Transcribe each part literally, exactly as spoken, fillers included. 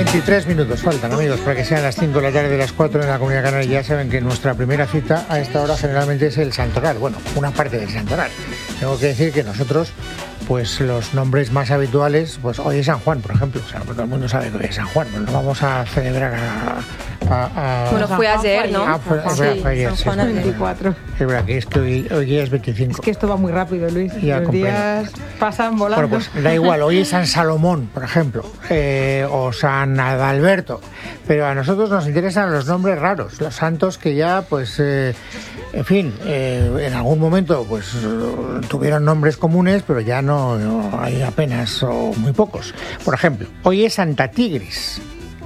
veintitrés minutos faltan, amigos, para que sean las cinco de la tarde, las cuatro en la Comunidad Canaria. Ya saben que nuestra primera cita a esta hora generalmente es el santoral. Bueno, una parte del santoral. Tengo que decir que nosotros, pues los nombres más habituales, pues hoy es San Juan, por ejemplo. O sea, todo el mundo sabe que hoy es San Juan. Pues no vamos a celebrar a... a, a bueno, fue ayer, ¿no? Ah, fue, sí, fue ayer, San Juan sí, veinticuatro. Es verdad que es que hoy, hoy día es veinticinco. Es que esto va muy rápido, Luis. Ya Los comprendo. días pasan volando. Bueno, pues da igual, hoy es San Salomón, por ejemplo, eh, o San Adalberto, pero a nosotros nos interesan los nombres raros, los santos que ya, pues, eh, en fin, eh, en algún momento, pues, tuvieron nombres comunes, pero ya no, no hay apenas o muy pocos. Por ejemplo, hoy es Santa Tigris.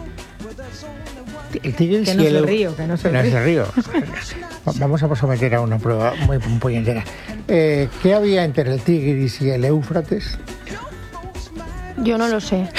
El Tigris que no y es el el río, que no es el no río. Es el río. Vamos a someter a una prueba muy puñetera. Eh, ¿Qué había entre el Tigris y el Éufrates? Yo no lo sé.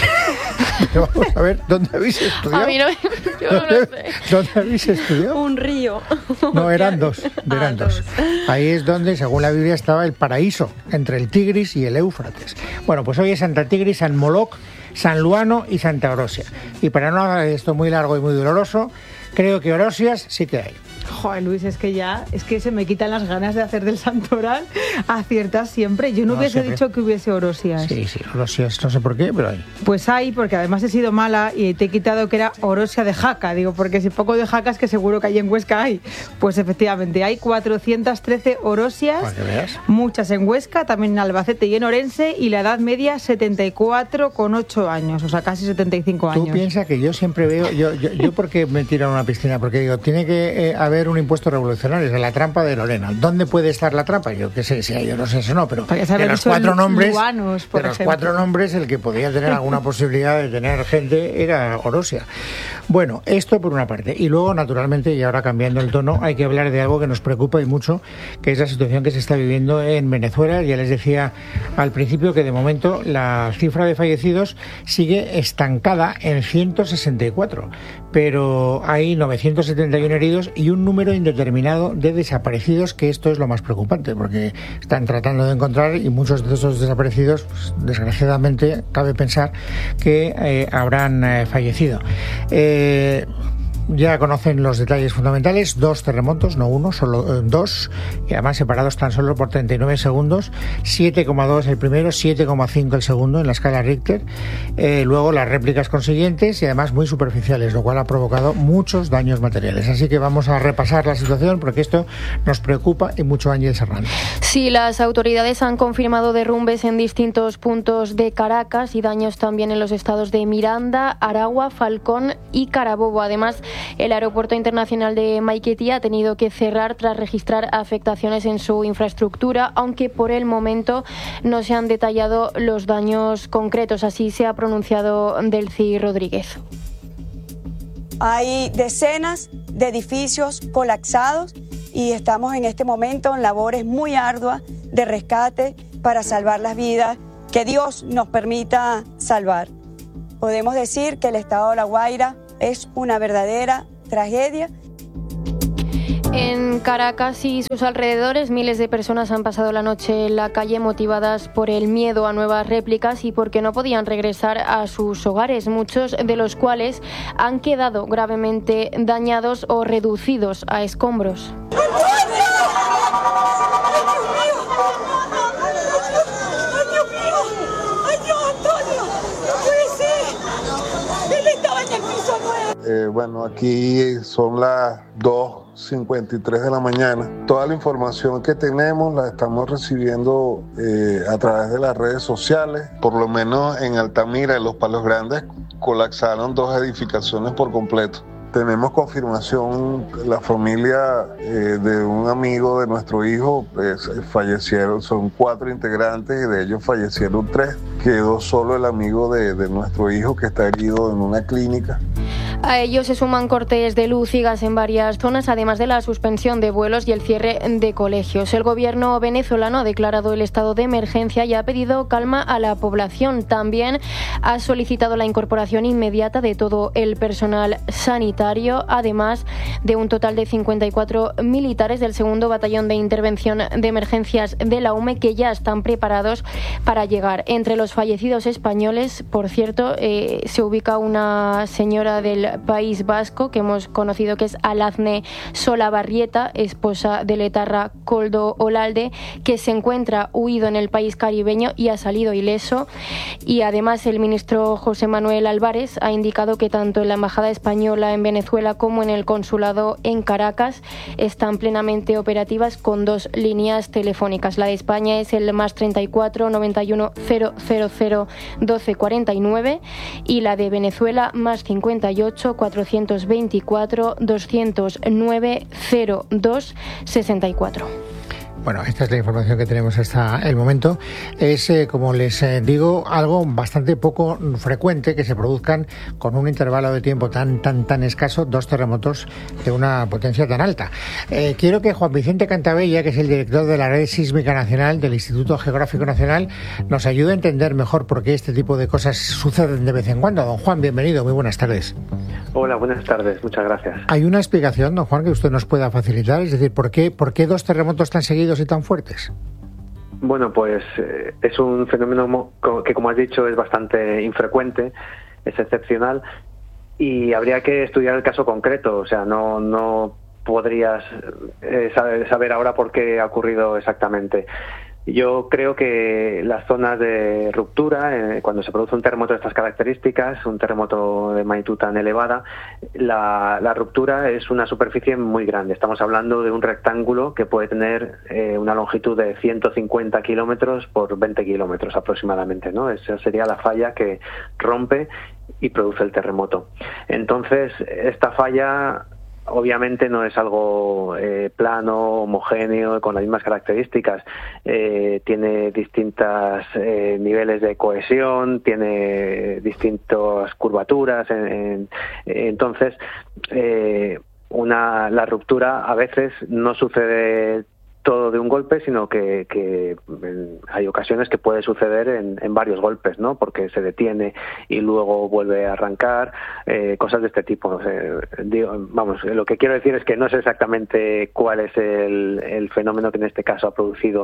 Pero vamos a ver, ¿dónde habéis estudiado? A mí no, yo no lo sé. ¿Dónde habéis estudiado? Un río. No, eran dos, eran Ah, dos. dos. Ahí es donde, según la Biblia, estaba el paraíso, entre el Tigris y el Éufrates. Bueno, pues hoy es Santa Tigris, San Moloc, San Luano y Santa Orosia. Y para no hacer esto muy largo y muy doloroso, creo que Orosias sí que hay. Joder, Luis, es que ya, es que se me quitan las ganas de hacer del santoral. Aciertas siempre. Yo no, No, hubiese siempre. dicho que hubiese Orosias. Sí, sí, Orosias, no sé por qué, pero hay. Pues hay, porque además he sido mala y te he quitado que era Orosia de Jaca. Digo, porque si poco de Jaca es que seguro que hay en Huesca hay. Pues efectivamente, hay cuatrocientas trece Orosias, Para que veas. muchas en Huesca, también en Albacete y en Orense, y la edad media setenta y cuatro con ocho años, o sea, casi setenta y cinco Tú años. piensas que yo siempre veo, yo, yo, yo ¿por qué me tiro a una piscina? Porque digo, tiene que eh, haber un impuesto revolucionario, es la trampa de Lorena. ¿Dónde puede estar la trampa? Yo qué sé, si hay Orosias o no, pero Podrías de haber los dicho cuatro lu- nombres, luanos, por de los ejemplo. cuatro nombres, el que podía tener alguna posibilidad de tener gente era Orosia. Bueno, esto por una parte. Y luego, naturalmente, y ahora cambiando el tono, hay que hablar de algo que nos preocupa y mucho, que es la situación que se está viviendo en Venezuela. Ya les decía al principio que de momento la cifra de fallecidos sigue estancada en ciento sesenta y cuatro, pero hay novecientos setenta y uno heridos y un número indeterminado de desaparecidos, que esto es lo más preocupante, porque están tratando de encontrar y muchos de esos desaparecidos, pues, desgraciadamente, cabe pensar que eh, habrán eh, fallecido. Eh, Ya conocen los detalles fundamentales, dos terremotos, no uno, solo eh, dos, y además separados tan solo por treinta y nueve segundos, siete coma dos el primero, siete coma cinco el segundo en la escala Richter, eh, luego las réplicas consiguientes y además muy superficiales, lo cual ha provocado muchos daños materiales. Así que vamos a repasar la situación porque esto nos preocupa y mucho. Ángel Serrano. Sí, las autoridades han confirmado derrumbes en distintos puntos de Caracas y daños también en los estados de Miranda, Aragua, Falcón y Carabobo. Además, el aeropuerto internacional de Maiquetía ha tenido que cerrar tras registrar afectaciones en su infraestructura, aunque por el momento no se han detallado los daños concretos. Así se ha pronunciado Delcy Rodríguez. Hay decenas de edificios colapsados y estamos en este momento en labores muy arduas de rescate para salvar las vidas que Dios nos permita salvar. Podemos decir que el estado de La Guaira es una verdadera tragedia. En Caracas y sus alrededores, miles de personas han pasado la noche en la calle motivadas por el miedo a nuevas réplicas y porque no podían regresar a sus hogares, muchos de los cuales han quedado gravemente dañados o reducidos a escombros. Eh, bueno, aquí son las dos cincuenta y tres de la mañana. Toda la información que tenemos la estamos recibiendo eh, a través de las redes sociales. Por lo menos en Altamira, en Los Palos Grandes, colapsaron dos edificaciones por completo. Tenemos confirmación, la familia eh, de un amigo de nuestro hijo, pues, fallecieron, son cuatro integrantes y de ellos fallecieron tres. Quedó solo el amigo de, de nuestro hijo que está herido en una clínica. A ello se suman cortes de luz y gas en varias zonas, además de la suspensión de vuelos y el cierre de colegios. El gobierno venezolano ha declarado el estado de emergencia y ha pedido calma a la población. También ha solicitado la incorporación inmediata de todo el personal sanitario, además de un total de cincuenta y cuatro militares del segundo Batallón de Intervención de Emergencias de la U M E que ya están preparados para llegar. Entre los fallecidos españoles, por cierto, eh, se ubica una señora del País Vasco que hemos conocido, que es Alazne Solabarrieta, esposa del etarra Koldo Olalde, que se encuentra huido en el país caribeño y ha salido ileso. Y además el ministro José Manuel Álvarez ha indicado que tanto en la Embajada Española en Venezuela como en el Consulado en Caracas están plenamente operativas con dos líneas telefónicas. La de España es el más treinta y cuatro noventa y uno cero cero cero doce cuarenta y nueve y la de Venezuela más cincuenta y ocho cuatrocientos veinticuatro doscientos nueve cero dos sesenta y cuatro. Bueno, esta es la información que tenemos hasta el momento. Es, eh, como les eh, digo, algo bastante poco frecuente que se produzcan con un intervalo de tiempo tan tan tan escaso dos terremotos de una potencia tan alta. Eh, quiero que Juan Vicente Cantabella, que es el director de la Red Sísmica Nacional del Instituto Geográfico Nacional, nos ayude a entender mejor por qué este tipo de cosas suceden de vez en cuando. Don Juan, bienvenido, muy buenas tardes. Hola, buenas tardes, muchas gracias. ¿Hay una explicación, don Juan, que usted nos pueda facilitar? Es decir, ¿por qué, por qué dos terremotos tan seguidos y tan fuertes? Bueno, pues eh, es un fenómeno que, como has dicho, es bastante infrecuente, es excepcional y habría que estudiar el caso concreto. O sea, no, no podrías eh, saber, saber ahora por qué ha ocurrido exactamente. Yo creo que las zonas de ruptura, eh, cuando se produce un terremoto de estas características, un terremoto de magnitud tan elevada, la, la ruptura es una superficie muy grande. Estamos hablando de un rectángulo que puede tener eh, una longitud de ciento cincuenta kilómetros por veinte kilómetros aproximadamente, ¿no? Esa sería la falla que rompe y produce el terremoto. Entonces, esta falla obviamente no es algo eh, plano, homogéneo, con las mismas características. Eh, tiene distintos eh, niveles de cohesión, tiene distintas curvaturas. En, en, entonces, eh, una, la ruptura a veces no sucede todo de un golpe, sino que, que hay ocasiones que puede suceder en, en varios golpes, ¿no? Porque se detiene y luego vuelve a arrancar, eh, cosas de este tipo. O sea, digo, vamos, lo que quiero decir es que no sé exactamente cuál es el, el fenómeno que en este caso ha producido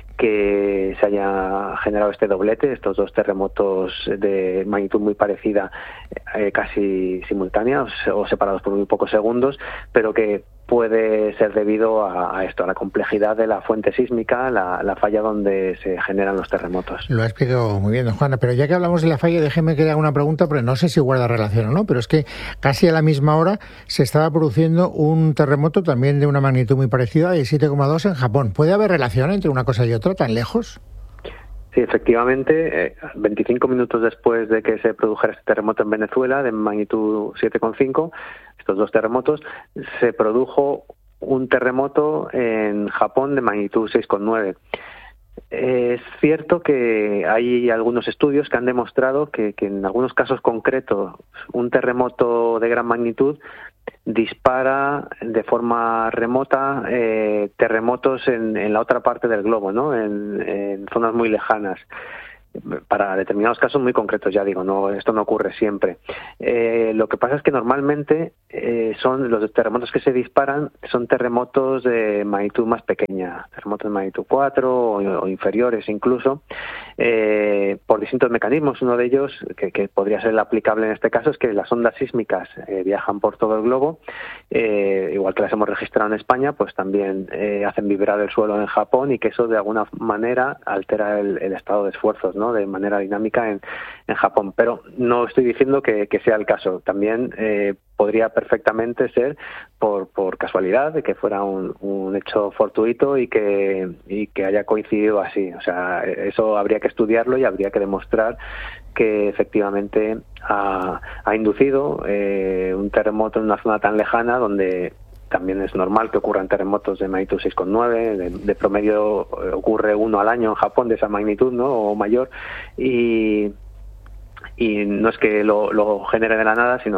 que se haya generado este doblete, estos dos terremotos de magnitud muy parecida, eh, casi simultáneos o separados por muy pocos segundos, pero que puede ser debido a, a esto, a la complejidad de la fuente sísmica, la, la falla donde se generan los terremotos. Lo ha explicado muy bien, don Juana, pero ya que hablamos de la falla, déjeme que le haga una pregunta, pero no sé si guarda relación o no, pero es que casi a la misma hora se estaba produciendo un terremoto también de una magnitud muy parecida, de siete coma dos en Japón. ¿Puede haber relación entre una cosa y otra tan lejos? Sí, efectivamente, eh, veinticinco minutos después de que se produjera este terremoto en Venezuela, de magnitud siete coma cinco, estos dos terremotos, se produjo un terremoto en Japón de magnitud seis coma nueve. Es cierto que hay algunos estudios que han demostrado que, que en algunos casos concretos un terremoto de gran magnitud dispara de forma remota eh, terremotos en, en la otra parte del globo, ¿no? En, en zonas muy lejanas. Para determinados casos muy concretos, ya digo, no, esto no ocurre siempre. Eh, lo que pasa es que normalmente eh, son los terremotos que se disparan son terremotos de magnitud más pequeña, terremotos de magnitud cuatro o, o inferiores incluso, eh, por distintos mecanismos. Uno de ellos, que, que podría ser el aplicable en este caso, es que las ondas sísmicas eh, viajan por todo el globo, eh, igual que las hemos registrado en España, pues también eh, hacen vibrar el suelo en Japón y que eso de alguna manera altera el, el estado de esfuerzos, ¿no? De manera dinámica en, en Japón, pero no estoy diciendo que, que sea el caso. También eh, podría perfectamente ser por, por casualidad, de que fuera un, un hecho fortuito y que, y que haya coincidido así. O sea, eso habría que estudiarlo y habría que demostrar que efectivamente ha, ha inducido eh, un terremoto en una zona tan lejana donde también es normal que ocurran terremotos de magnitud seis coma nueve, de, de promedio ocurre uno al año en Japón de esa magnitud, ¿no? O mayor, y, y no es que lo, lo genere de la nada, sino que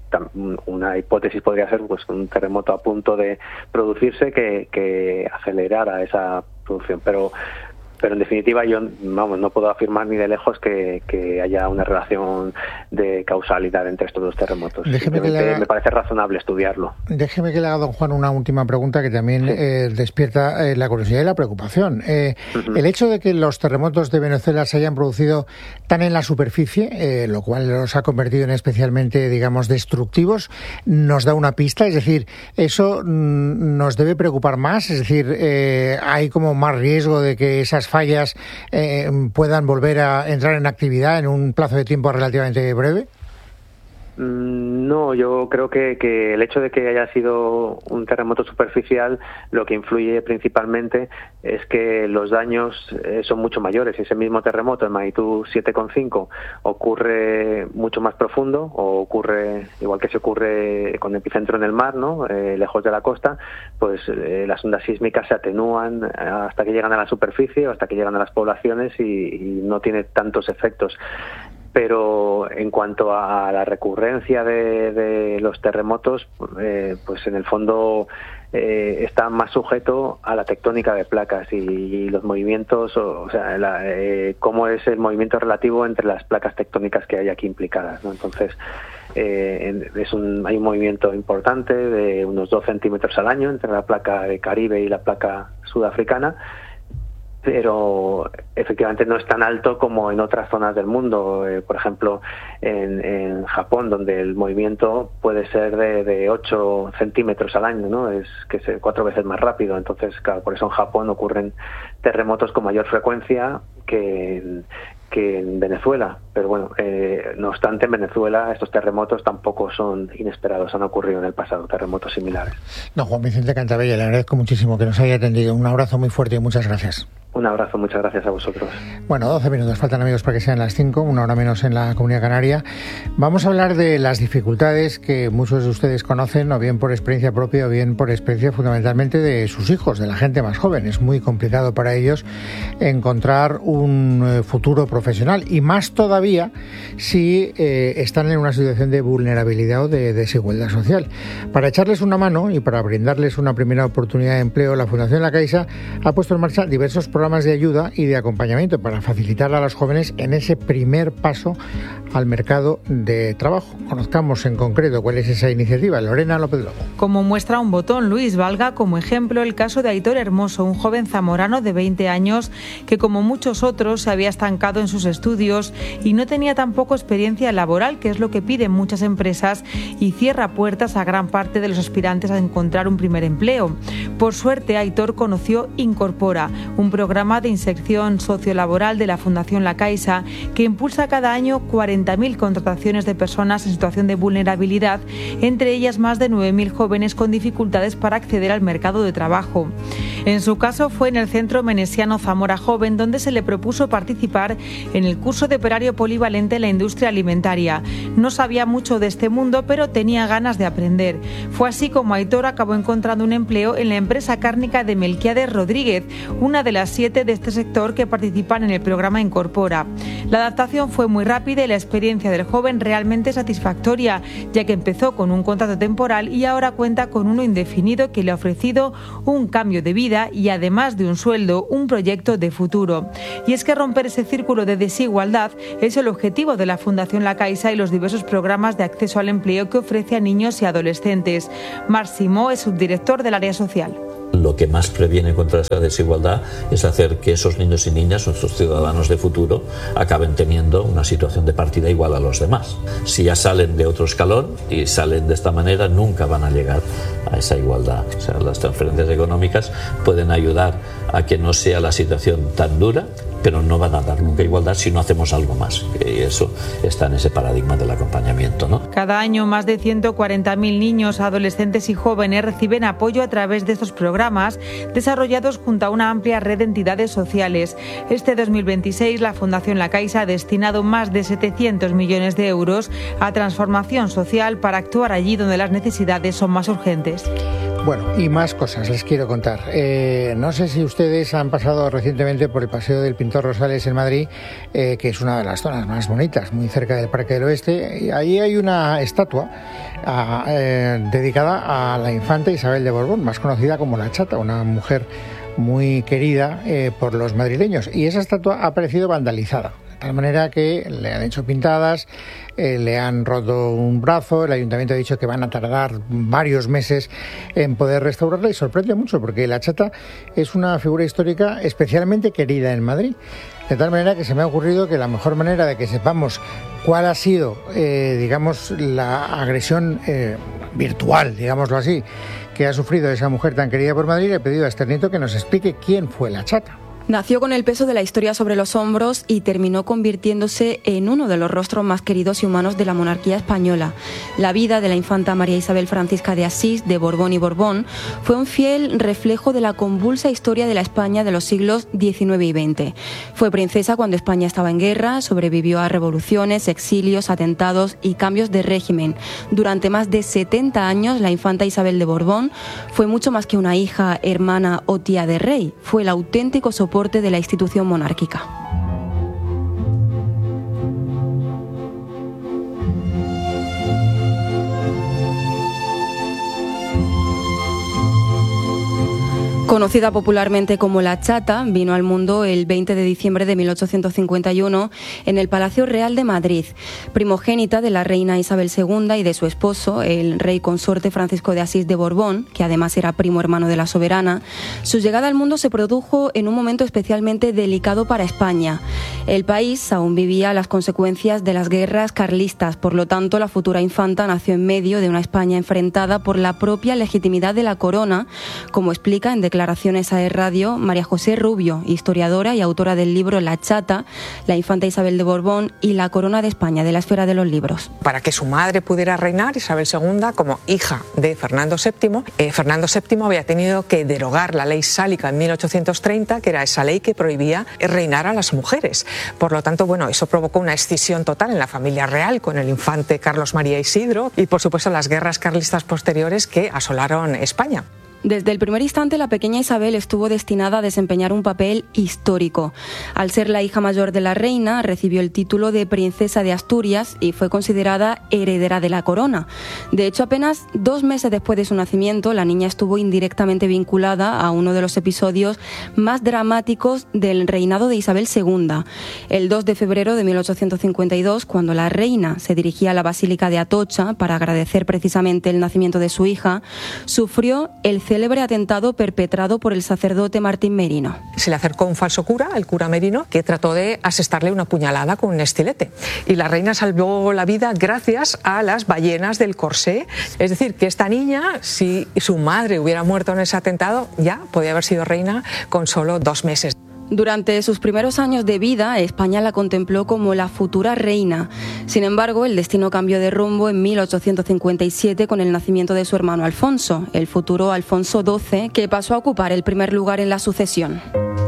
una hipótesis podría ser pues un terremoto a punto de producirse que, que acelerara esa producción, pero pero en definitiva yo vamos no puedo afirmar ni de lejos que, que haya una relación de causalidad entre estos dos terremotos. Déjeme que le haga... me parece razonable estudiarlo. Déjeme que le haga, don Juan, una última pregunta que también sí. eh, despierta eh, la curiosidad y la preocupación. Eh, uh-huh. El hecho de que los terremotos de Venezuela se hayan producido tan en la superficie, eh, lo cual los ha convertido en especialmente, digamos, destructivos, nos da una pista, es decir, eso mm, nos debe preocupar más, es decir, eh, hay como más riesgo de que esas fallas eh, puedan volver a entrar en actividad en un plazo de tiempo relativamente breve? No, yo creo que, que el hecho de que haya sido un terremoto superficial lo que influye principalmente es que los daños eh, son mucho mayores. Ese mismo terremoto de magnitud siete coma cinco ocurre mucho más profundo o ocurre igual que se ocurre con epicentro en el mar, ¿no? Eh, lejos de la costa, pues eh, las ondas sísmicas se atenúan hasta que llegan a la superficie o hasta que llegan a las poblaciones y, y no tiene tantos efectos. Pero en cuanto a la recurrencia de, de los terremotos, eh, pues en el fondo eh, está más sujeto a la tectónica de placas y, y los movimientos, o, o sea, la, eh, cómo es el movimiento relativo entre las placas tectónicas que hay aquí implicadas, ¿no? Entonces, eh, es un, hay un movimiento importante de unos dos centímetros al año entre la placa de Caribe y la placa sudafricana, pero efectivamente no es tan alto como en otras zonas del mundo, eh, por ejemplo en, en Japón, donde el movimiento puede ser de, de ocho centímetros al año, ¿no? Es que es cuatro veces más rápido. Entonces, claro, por eso en Japón ocurren terremotos con mayor frecuencia que en, que en Venezuela. Pero bueno, eh, no obstante, en Venezuela estos terremotos tampoco son inesperados, han ocurrido en el pasado terremotos similares. No, Juan Vicente Cantabella, le agradezco muchísimo que nos haya atendido. Un abrazo muy fuerte y muchas gracias. Un abrazo, muchas gracias a vosotros. Bueno, doce minutos faltan, amigos, para que sean las cinco, una hora menos en la Comunidad Canaria. Vamos a hablar de las dificultades que muchos de ustedes conocen, o bien por experiencia propia, o bien por experiencia fundamentalmente de sus hijos, de la gente más joven. Es muy complicado para ellos encontrar un futuro profesional, y más todavía si eh, están en una situación de vulnerabilidad o de desigualdad social. Para echarles una mano y para brindarles una primera oportunidad de empleo, la Fundación La Caixa ha puesto en marcha diversos programas de ayuda y de acompañamiento para facilitar a los jóvenes en ese primer paso al mercado de trabajo. Conozcamos en concreto cuál es esa iniciativa. Lorena López Lobo. Como muestra un botón, Luis, valga como ejemplo el caso de Aitor Hermoso, un joven zamorano de veinte años que, como muchos otros, se había estancado en sus estudios y no tenía tampoco experiencia laboral, que es lo que piden muchas empresas, y cierra puertas a gran parte de los aspirantes a encontrar un primer empleo. Por suerte, Aitor conoció Incorpora, un programa de inserción sociolaboral de la Fundación La Caixa que impulsa cada año cuarenta mil contrataciones de personas en situación de vulnerabilidad, entre ellas más de nueve mil jóvenes con dificultades para acceder al mercado de trabajo. En su caso fue en el Centro Menesiano Zamora Joven, donde se le propuso participar en el curso de operario polivalente en la industria alimentaria. No sabía mucho de este mundo, pero tenía ganas de aprender. Fue así como Aitor acabó encontrando un empleo en la empresa cárnica de Melquiades Rodríguez, una de las siete de este sector que participan en el programa Incorpora. La adaptación fue muy rápida y la experiencia del joven realmente satisfactoria, ya que empezó con un contrato temporal y ahora cuenta con uno indefinido que le ha ofrecido un cambio de vida y, además de un sueldo, un proyecto de futuro. Y es que romper ese círculo de desigualdad es el objetivo de la Fundación La Caixa y los diversos programas de acceso al empleo que ofrece a niños y adolescentes. Marc Simó es subdirector del área social. Lo que más previene contra esa desigualdad es hacer que esos niños y niñas, nuestros ciudadanos de futuro, acaben teniendo una situación de partida igual a los demás. Si ya salen de otro escalón y salen de esta manera, nunca van a llegar a esa igualdad. O sea, las transferencias económicas pueden ayudar a que no sea la situación tan dura, pero no van a dar nunca igualdad si no hacemos algo más. Y eso está en ese paradigma del acompañamiento, ¿no? Cada año más de ciento cuarenta mil niños, adolescentes y jóvenes reciben apoyo a través de estos programas desarrollados junto a una amplia red de entidades sociales. Este dos mil veintiséis la Fundación La Caixa ha destinado más de setecientos millones de euros a transformación social para actuar allí donde las necesidades son más urgentes. Bueno, y más cosas les quiero contar. Eh, no sé si ustedes han pasado recientemente por el Paseo del Pintor Rosales en Madrid, eh, que es una de las zonas más bonitas, muy cerca del Parque del Oeste. Y ahí hay una estatua a, eh, dedicada a la infanta Isabel de Borbón, más conocida como la Chata, una mujer muy querida eh, por los madrileños. Y esa estatua ha aparecido vandalizada, de tal manera que le han hecho pintadas, eh, le han roto un brazo. El ayuntamiento ha dicho que van a tardar varios meses en poder restaurarla, y sorprende mucho porque la Chata es una figura histórica especialmente querida en Madrid, de tal manera que se me ha ocurrido que la mejor manera de que sepamos cuál ha sido, eh, digamos, la agresión eh, virtual, digámoslo así, que ha sufrido esa mujer tan querida por Madrid, le he pedido a Esther Nieto que nos explique quién fue la Chata. Nació con el peso de la historia sobre los hombros y terminó convirtiéndose en uno de los rostros más queridos y humanos de la monarquía española. La vida de la infanta María Isabel Francisca de Asís, de Borbón y Borbón, fue un fiel reflejo de la convulsa historia de la España de los siglos diecinueve y veinte. Fue princesa cuando España estaba en guerra, sobrevivió a revoluciones, exilios, atentados y cambios de régimen. Durante más de setenta años, la infanta Isabel de Borbón fue mucho más que una hija, hermana o tía de rey. Fue el auténtico soporte de la institución monárquica. Conocida popularmente como la Chata, vino al mundo el veinte de diciembre de mil ochocientos cincuenta y uno en el Palacio Real de Madrid. Primogénita de la reina Isabel segunda y de su esposo, el rey consorte Francisco de Asís de Borbón, que además era primo hermano de la soberana, su llegada al mundo se produjo en un momento especialmente delicado para España. El país aún vivía las consecuencias de las guerras carlistas, por lo tanto la futura infanta nació en medio de una España enfrentada por la propia legitimidad de la corona, como explica en declaraciones Declaraciones a E Radio María José Rubio, historiadora y autora del libro La Chata, la infanta Isabel de Borbón y la corona de España, de la esfera de los libros. Para que su madre pudiera reinar, Isabel segunda, como hija de Fernando séptimo, eh, Fernando séptimo había tenido que derogar la ley sálica en mil ochocientos treinta, que era esa ley que prohibía reinar a las mujeres. Por lo tanto, bueno, eso provocó una escisión total en la familia real con el infante Carlos María Isidro y, por supuesto, las guerras carlistas posteriores que asolaron España. Desde el primer instante, la pequeña Isabel estuvo destinada a desempeñar un papel histórico. Al ser la hija mayor de la reina, recibió el título de princesa de Asturias y fue considerada heredera de la corona. De hecho, apenas dos meses después de su nacimiento, la niña estuvo indirectamente vinculada a uno de los episodios más dramáticos del reinado de Isabel segunda. El dos de febrero de mil ochocientos cincuenta y dos, cuando la reina se dirigía a la Basílica de Atocha para agradecer precisamente el nacimiento de su hija, sufrió el célebre atentado perpetrado por el sacerdote Martín Merino. Se le acercó un falso cura, el cura Merino, que trató de asestarle una puñalada con un estilete. Y la reina salvó la vida gracias a las ballenas del corsé. Es decir, que esta niña, si su madre hubiera muerto en ese atentado, ya podía haber sido reina con solo dos meses. Durante sus primeros años de vida, España la contempló como la futura reina. Sin embargo, el destino cambió de rumbo en mil ochocientos cincuenta y siete con el nacimiento de su hermano Alfonso, el futuro Alfonso doce, que pasó a ocupar el primer lugar en la sucesión.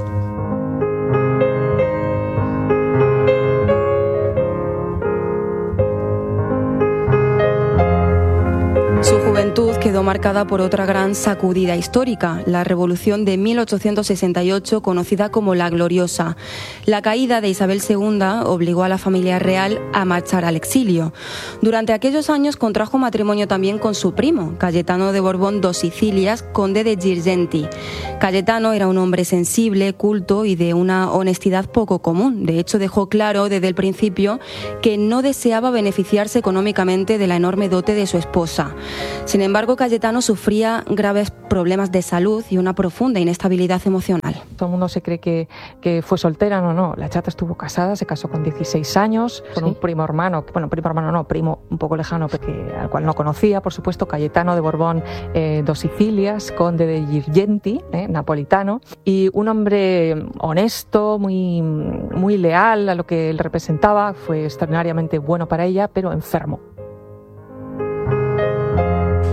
Su juventud quedó marcada por otra gran sacudida histórica, la Revolución de mil ochocientos sesenta y ocho, conocida como la Gloriosa. La caída de Isabel segunda obligó a la familia real a marchar al exilio. Durante aquellos años contrajo matrimonio también con su primo, Cayetano de Borbón dos Sicilias, conde de Girgenti. Cayetano era un hombre sensible, culto y de una honestidad poco común. De hecho, dejó claro desde el principio que no deseaba beneficiarse económicamente de la enorme dote de su esposa. Sin embargo, Cayetano sufría graves problemas de salud y una profunda inestabilidad emocional. Todo el mundo se cree que, que fue soltera, no, no. La Chata estuvo casada, se casó con dieciséis años, con ¿sí? un primo hermano, bueno, primo hermano no, primo un poco lejano, porque, al cual no conocía, por supuesto, Cayetano de Borbón eh, dos Sicilias, conde de Girgenti, eh, napolitano, y un hombre honesto, muy, muy leal a lo que él representaba, fue extraordinariamente bueno para ella, pero enfermo.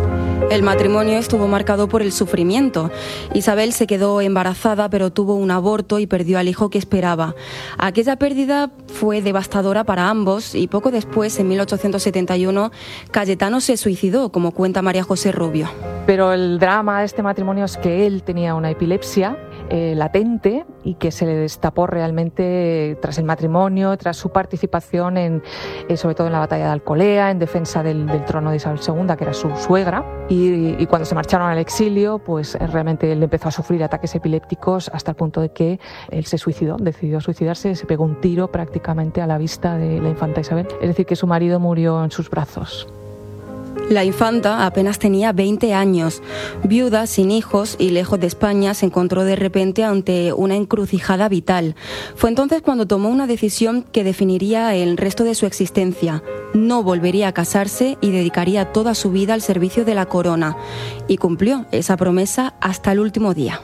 El matrimonio estuvo marcado por el sufrimiento. Isabel se quedó embarazada, pero tuvo un aborto y perdió al hijo que esperaba. Aquella pérdida fue devastadora para ambos y poco después, en mil ochocientos setenta y uno, Cayetano se suicidó, como cuenta María José Rubio. Pero el drama de este matrimonio es que él tenía una epilepsia eh, latente y que se le destapó realmente tras el matrimonio, tras su participación en, eh, sobre todo en la batalla de Alcolea, en defensa del, del trono de Isabel segunda, que era su suegra. Y, y cuando se marcharon al exilio, pues realmente él empezó a sufrir ataques epilépticos hasta el punto de que él se suicidó, decidió suicidarse, se pegó un tiro prácticamente a la vista de la infanta Isabel. Es decir, que su marido murió en sus brazos. La infanta apenas tenía veinte años. Viuda, sin hijos y lejos de España, se encontró de repente ante una encrucijada vital. Fue entonces cuando tomó una decisión que definiría el resto de su existencia. No volvería a casarse y dedicaría toda su vida al servicio de la corona. Y cumplió esa promesa hasta el último día.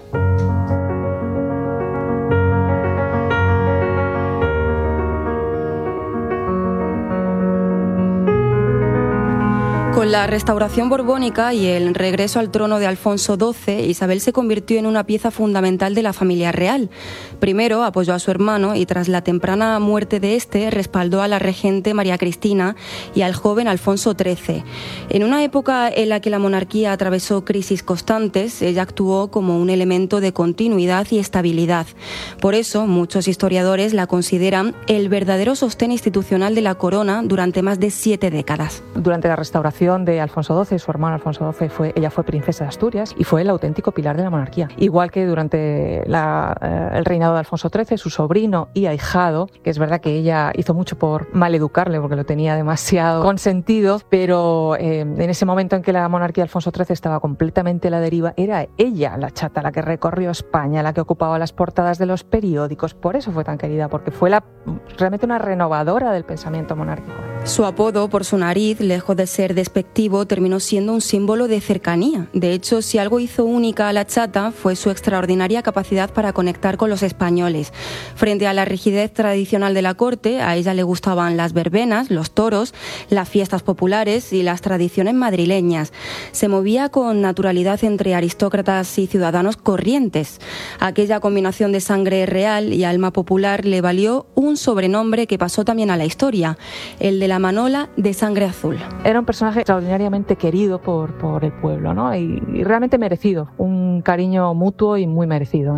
Con la restauración borbónica y el regreso al trono de Alfonso doce, Isabel se convirtió en una pieza fundamental de la familia real. Primero apoyó a su hermano y tras la temprana muerte de este respaldó a la regente María Cristina y al joven Alfonso trece. En una época en la que la monarquía atravesó crisis constantes, ella actuó como un elemento de continuidad y estabilidad. Por eso, muchos historiadores la consideran el verdadero sostén institucional de la corona durante más de siete décadas. Durante la restauración de Alfonso doce, su hermano Alfonso doce, fue, ella fue princesa de Asturias y fue el auténtico pilar de la monarquía. Igual que durante la, eh, el reinado de Alfonso trece, su sobrino y ahijado, que es verdad que ella hizo mucho por maleducarle porque lo tenía demasiado consentido, pero eh, en ese momento en que la monarquía de Alfonso trece estaba completamente a la deriva, era ella la chata la que recorrió España, la que ocupaba las portadas de los periódicos. Por eso fue tan querida, porque fue la, realmente una renovadora del pensamiento monárquico. Su apodo por su nariz, lejos de ser despectivo, terminó siendo un símbolo de cercanía. De hecho, si algo hizo única a la chata fue su extraordinaria capacidad para conectar con los españoles. Frente a la rigidez tradicional de la corte, a ella le gustaban las verbenas, los toros, las fiestas populares y las tradiciones madrileñas. Se movía con naturalidad entre aristócratas y ciudadanos corrientes. Aquella combinación de sangre real y alma popular le valió un sobrenombre que pasó también a la historia, el de la Manola de sangre azul. Era un personaje extraordinariamente querido por, por el pueblo, ¿no? Y, y realmente merecido, un cariño mutuo y muy merecido.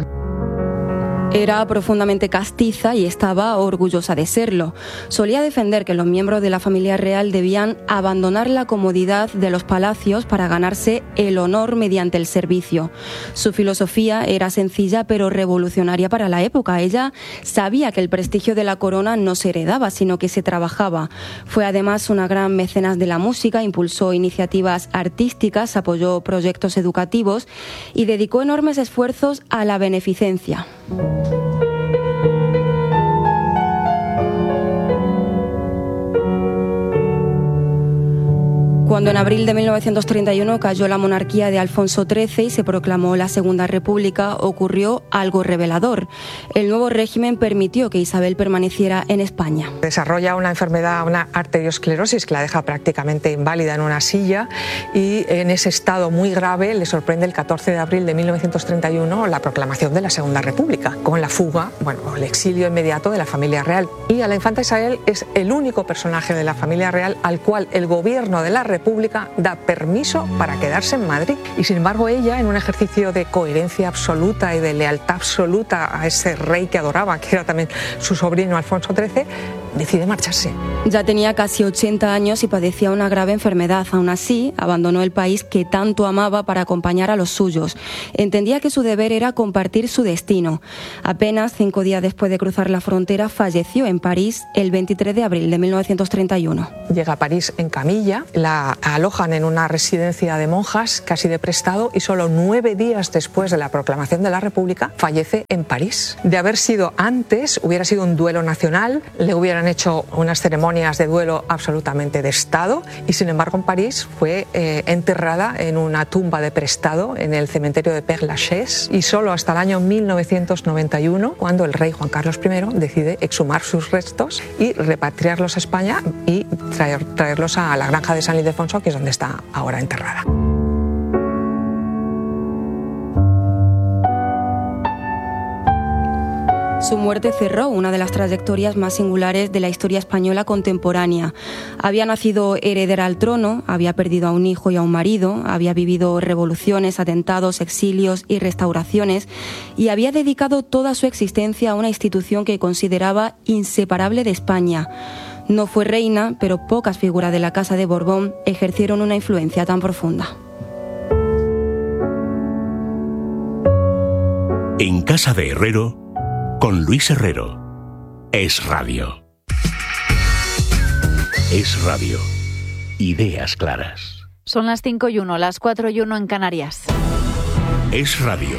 Era profundamente castiza y estaba orgullosa de serlo. Solía defender que los miembros de la familia real debían abandonar la comodidad de los palacios para ganarse el honor mediante el servicio. Su filosofía era sencilla pero revolucionaria para la época. Ella sabía que el prestigio de la corona no se heredaba, sino que se trabajaba. Fue además una gran mecenas de la música, impulsó iniciativas artísticas, apoyó proyectos educativos y dedicó enormes esfuerzos a la beneficencia. Cuando en abril de mil novecientos treinta y uno cayó la monarquía de Alfonso trece y se proclamó la Segunda República, ocurrió algo revelador. El nuevo régimen permitió que Isabel permaneciera en España. Desarrolla una enfermedad, una arteriosclerosis que la deja prácticamente inválida en una silla y en ese estado muy grave le sorprende el catorce de abril de mil novecientos treinta y uno la proclamación de la Segunda República, con la fuga, bueno, el exilio inmediato de la familia real. Y a la infanta Isabel es el único personaje de la familia real al cual el gobierno de la República da permiso para quedarse en Madrid. Y sin embargo ella, en un ejercicio de coherencia absoluta y de lealtad absoluta a ese rey que adoraba, que era también su sobrino Alfonso trece, decide marcharse. Ya tenía casi ochenta años y padecía una grave enfermedad. Aún así, abandonó el país que tanto amaba para acompañar a los suyos. Entendía que su deber era compartir su destino. Apenas cinco días después de cruzar la frontera, falleció en París el veintitrés de abril de mil novecientos treinta y uno. Llega a París en camilla, la alojan en una residencia de monjas casi de prestado y solo nueve días después de la proclamación de la República fallece en París. De haber sido antes, hubiera sido un duelo nacional, le hubieran hecho unas ceremonias de duelo absolutamente de Estado y sin embargo en París fue eh, enterrada en una tumba de prestado en el cementerio de Père Lachaise y solo hasta el año mil novecientos noventa y uno cuando el rey Juan Carlos primero decide exhumar sus restos y repatriarlos a España y traer, traerlos a la granja de San Ildefonso, que es donde está ahora enterrada. Su muerte cerró una de las trayectorias más singulares de la historia española contemporánea. Había nacido heredera al trono, había perdido a un hijo y a un marido, había vivido revoluciones, atentados, exilios y restauraciones, y había dedicado toda su existencia a una institución que consideraba inseparable de España. No fue reina, pero pocas figuras de la Casa de Borbón ejercieron una influencia tan profunda. En Casa de Herrero, con Luis Herrero. Es Radio. Es Radio. Ideas claras. Son las cinco y uno, las cuatro y uno en Canarias. Es Radio.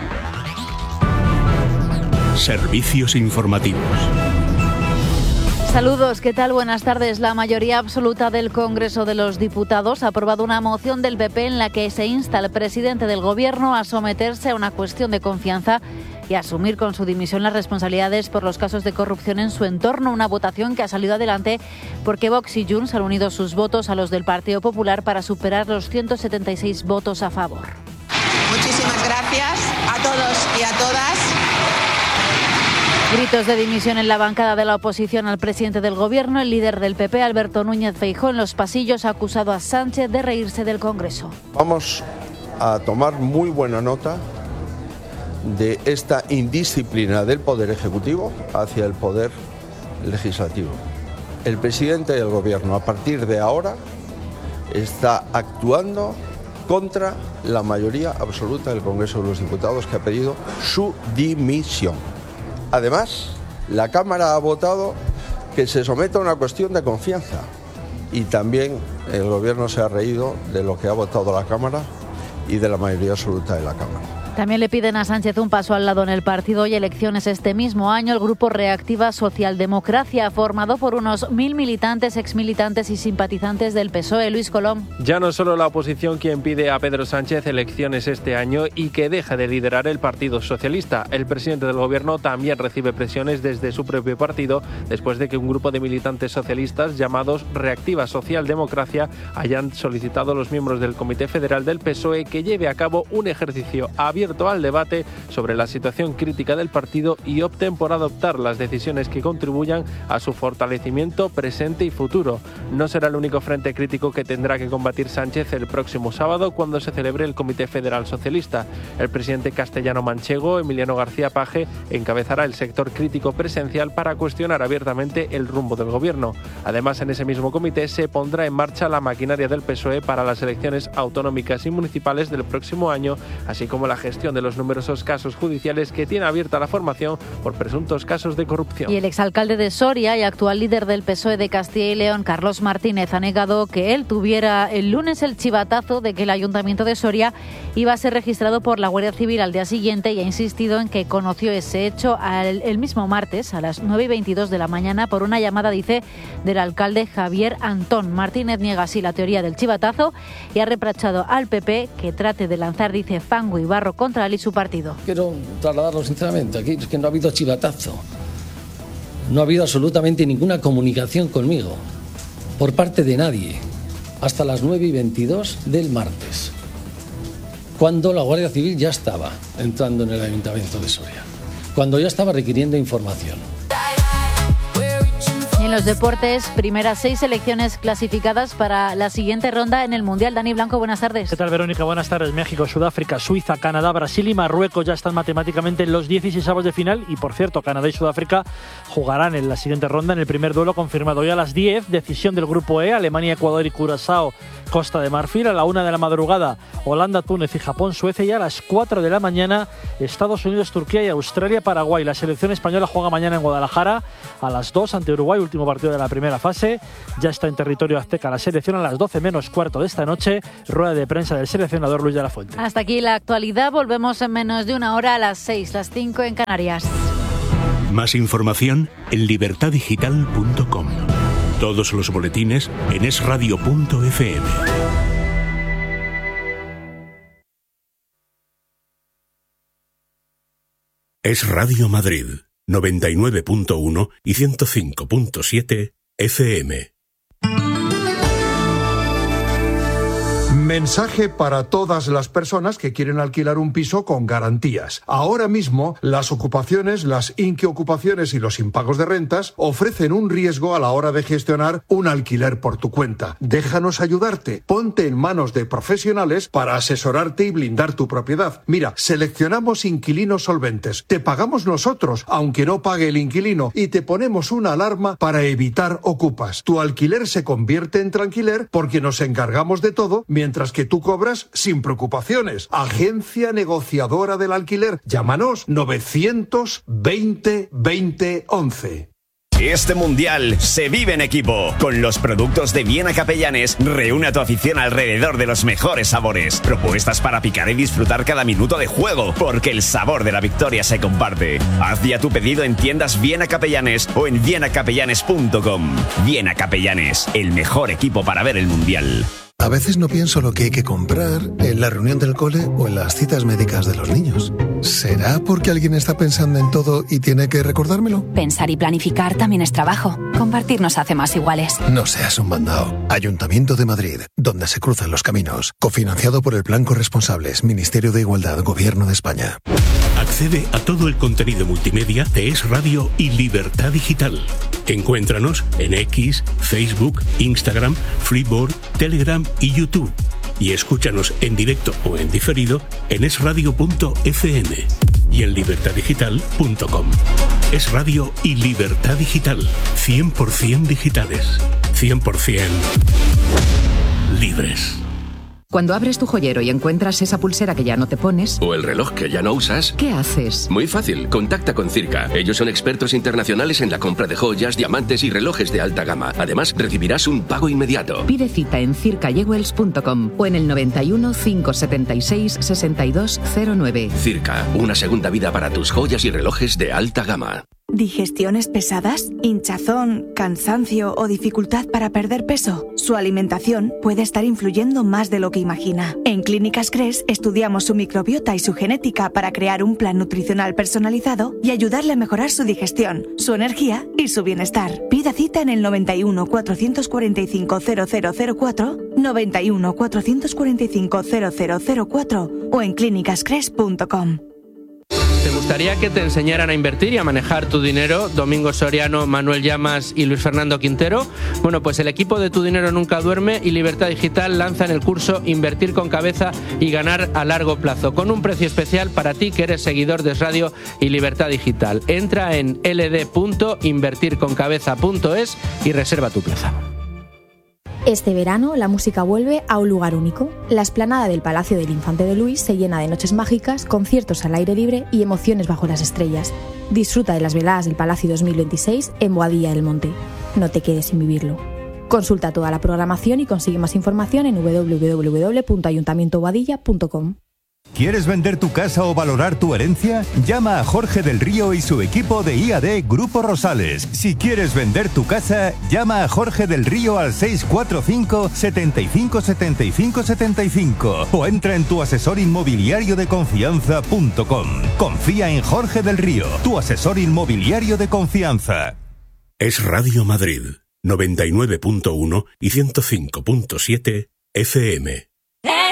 Servicios informativos. Saludos, ¿qué tal? Buenas tardes. La mayoría absoluta del Congreso de los Diputados ha aprobado una moción del P P en la que se insta al presidente del Gobierno a someterse a una cuestión de confianza y asumir con su dimisión las responsabilidades por los casos de corrupción en su entorno. Una votación que ha salido adelante porque Vox y Junts han unido sus votos a los del Partido Popular para superar los ciento setenta y seis votos a favor. Muchísimas gracias a todos y a todas. Gritos de dimisión en la bancada de la oposición al presidente del Gobierno. El líder del P P, Alberto Núñez Feijóo, en los pasillos ha acusado a Sánchez de reírse del Congreso. Vamos a tomar muy buena nota de esta indisciplina del Poder Ejecutivo hacia el Poder Legislativo. El presidente del Gobierno, a partir de ahora, está actuando contra la mayoría absoluta del Congreso de los Diputados, que ha pedido su dimisión. Además, la Cámara ha votado que se someta a una cuestión de confianza y también el Gobierno se ha reído de lo que ha votado la Cámara y de la mayoría absoluta de la Cámara. También le piden a Sánchez un paso al lado en el partido y elecciones este mismo año. El grupo Reactiva Socialdemocracia, formado por unos mil militantes, exmilitantes y simpatizantes del P S O E. Luis Colom. Ya no es solo la oposición quien pide a Pedro Sánchez elecciones este año y que deje de liderar el Partido Socialista. El presidente del Gobierno también recibe presiones desde su propio partido después de que un grupo de militantes socialistas llamados Reactiva Socialdemocracia hayan solicitado a los miembros del Comité Federal del P S O E que lleve a cabo un ejercicio abierto al debate sobre la situación crítica del partido y opten por adoptar las decisiones que contribuyan a su fortalecimiento presente y futuro. No será el único frente crítico que tendrá que combatir Sánchez el próximo sábado cuando se celebre el Comité Federal Socialista. El presidente castellano-manchego, Emiliano García Paje, encabezará el sector crítico presencial para cuestionar abiertamente el rumbo del Gobierno. Además, en ese mismo comité se pondrá en marcha la maquinaria del P S O E para las elecciones autonómicas y municipales del próximo año, así como la gestión de los numerosos casos judiciales que tiene abierta la formación por presuntos casos de corrupción. Y el exalcalde de Soria y actual líder del P S O E de Castilla y León, Carlos Martínez, ha negado que él tuviera el lunes el chivatazo de que el Ayuntamiento de Soria iba a ser registrado por la Guardia Civil al día siguiente y ha insistido en que conoció ese hecho al, el mismo martes a las nueve y veintidós de la mañana por una llamada, dice, del alcalde Javier Antón. Martínez niega así la teoría del chivatazo y ha reprochado al P P que trate de lanzar, dice, fango y barro contra él y su partido. Quiero trasladarlo sinceramente, aquí es que no ha habido chivatazo, no ha habido absolutamente ninguna comunicación conmigo por parte de nadie hasta las nueve y veintidós del martes, cuando la Guardia Civil ya estaba entrando en el Ayuntamiento de Soria, cuando ya estaba requiriendo información. En los deportes, primeras seis selecciones clasificadas para la siguiente ronda en el Mundial. Dani Blanco, buenas tardes. ¿Qué tal, Verónica? Buenas tardes. México, Sudáfrica, Suiza, Canadá, Brasil y Marruecos ya están matemáticamente en los dieciseisavos de final y, por cierto, Canadá y Sudáfrica jugarán en la siguiente ronda en el primer duelo confirmado hoy a las diez. Decisión del Grupo E, Alemania, Ecuador y Curazao, Costa de Marfil. A la una de la madrugada, Holanda, Túnez y Japón, Suecia. Y a las cuatro de la mañana, Estados Unidos, Turquía y Australia, Paraguay. La selección española juega mañana en Guadalajara a las dos ante Uruguay, último partido de la primera fase. Ya está en territorio azteca la selección a las doce menos cuarto de esta noche. Rueda de prensa del seleccionador Luis de la Fuente. Hasta aquí la actualidad. Volvemos en menos de una hora a las seis, las cinco en Canarias. Más información en libertad digital punto com. Todos los boletines en es radio punto efe eme. Es Radio Madrid, noventa y nueve punto uno y ciento cinco punto siete efe eme. Mensaje para todas las personas que quieren alquilar un piso con garantías. Ahora mismo, las ocupaciones, las inquiocupaciones y los impagos de rentas ofrecen un riesgo a la hora de gestionar un alquiler por tu cuenta. Déjanos ayudarte. Ponte en manos de profesionales para asesorarte y blindar tu propiedad. Mira, seleccionamos inquilinos solventes. Te pagamos nosotros, aunque no pague el inquilino, y te ponemos una alarma para evitar ocupas. Tu alquiler se convierte en tranquiler porque nos encargamos de todo, mientras Mientras que tú cobras sin preocupaciones. Agencia Negociadora del Alquiler. Llámanos novecientos veinte veinte once. Este mundial se vive en equipo. Con los productos de Viena Capellanes, reúne a tu afición alrededor de los mejores sabores. Propuestas para picar y disfrutar cada minuto de juego, porque el sabor de la victoria se comparte. Haz ya tu pedido en tiendas Viena Capellanes o en viena capellanes punto com. Viena Capellanes, el mejor equipo para ver el mundial. A veces no pienso lo que hay que comprar en la reunión del cole o en las citas médicas de los niños. ¿Será porque alguien está pensando en todo y tiene que recordármelo? Pensar y planificar también es trabajo. Compartir nos hace más iguales. No seas un mandao. Ayuntamiento de Madrid, donde se cruzan los caminos. Cofinanciado por el Plan Corresponsables, Ministerio de Igualdad, Gobierno de España. Accede a todo el contenido multimedia de Es Radio y Libertad Digital. Encuéntranos en X, Facebook, Instagram, Freeboard, Telegram y YouTube. Y escúchanos en directo o en diferido en es radio punto efe eme y en libertad digital punto com. Es Radio y Libertad Digital. cien por ciento digitales. cien por ciento libres. Cuando abres tu joyero y encuentras esa pulsera que ya no te pones... O el reloj que ya no usas... ¿Qué haces? Muy fácil, contacta con Circa. Ellos son expertos internacionales en la compra de joyas, diamantes y relojes de alta gama. Además, recibirás un pago inmediato. Pide cita en circa jewels punto com o en el noventa y uno, quinientos setenta y seis, sesenta y dos cero nueve. Circa, una segunda vida para tus joyas y relojes de alta gama. ¿Digestiones pesadas? ¿Hinchazón, cansancio o dificultad para perder peso? Su alimentación puede estar influyendo más de lo que imagina. En Clínicas Cres estudiamos su microbiota y su genética para crear un plan nutricional personalizado y ayudarle a mejorar su digestión, su energía y su bienestar. Pida cita en el noventa y uno, cuatrocientos cuarenta y cinco, cero cero cero cuatro, noventa y uno, cuatrocientos cuarenta y cinco, cero cero cero cuatro o en clínicas cres punto com. ¿Te gustaría que te enseñaran a invertir y a manejar tu dinero? Domingo Soriano, Manuel Llamas y Luis Fernando Quintero. Bueno, pues el equipo de Tu Dinero Nunca Duerme y Libertad Digital lanzan el curso Invertir con Cabeza y Ganar a Largo Plazo, con un precio especial para ti que eres seguidor de Es Radio y Libertad Digital. Entra en ele de punto invertir con cabeza punto es y reserva tu plaza. Este verano la música vuelve a un lugar único. La explanada del Palacio del Infante de Luis se llena de noches mágicas, conciertos al aire libre y emociones bajo las estrellas. Disfruta de las veladas del Palacio dos mil veintiséis en Boadilla del Monte. No te quedes sin vivirlo. Consulta toda la programación y consigue más información en doble u doble u doble u punto ayuntamiento boadilla punto com. ¿Quieres vender tu casa o valorar tu herencia? Llama a Jorge del Río y su equipo de I A D Grupo Rosales. Si quieres vender tu casa, llama a Jorge del Río al seis cuatro cinco, setenta y cinco, setenta y cinco, setenta y cinco o entra en tu asesor inmobiliario de confianza punto com. Confía en Jorge del Río, tu asesor inmobiliario de confianza. Es Radio Madrid, noventa y nueve punto uno y ciento cinco punto siete F M.